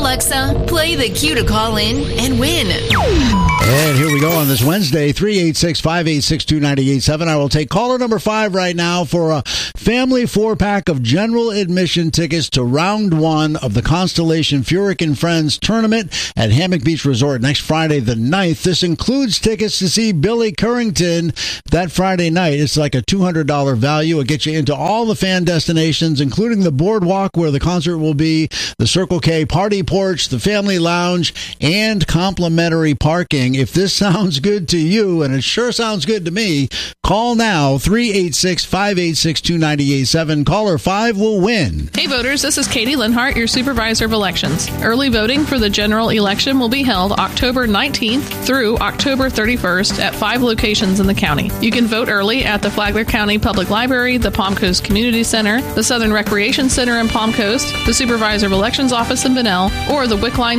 Alexa, play the cue to call in and win. And here we go on this Wednesday, 386-586-2987. I will take caller number 5 right now for a family 4-pack of general admission tickets to round 1 of the Constellation Furyk and Friends tournament at Hammock Beach Resort next Friday the 9th. This includes tickets to see Billy Currington that Friday night. It's like a $200 value. It'll get you into all the fan destinations, including the boardwalk where the concert will be, the Circle K party porch, the family lounge, and complimentary parking. If this sounds good to you, and it sure sounds good to me, call now, 386-586-2987. Caller 5 will win. Hey voters, this is Katie Linhart, your supervisor of elections. Early voting for the general election will be held October 19th through October 31st at 5 locations in the county. You can vote early at the Flagler County Public Library, the Palm Coast Community Center, the Southern Recreation Center in Palm Coast, the Supervisor of Elections Office in Bunnell, or the Wickline